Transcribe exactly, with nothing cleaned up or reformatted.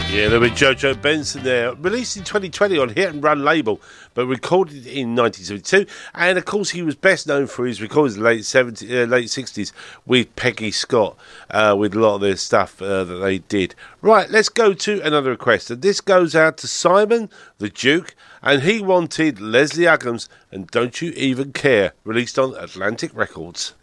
Yeah, there was Jojo Benson there, released in twenty twenty on Hit and Run label, but recorded in nineteen seventy-two. And of course, he was best known for his recordings in the late seventies, uh, late sixties with Peggy Scott, uh, with a lot of their stuff uh, that they did. Right, let's go to another request, and this goes out to Simon the Duke, and he wanted Leslie Uggams and Don't You Even Care, released on Atlantic Records.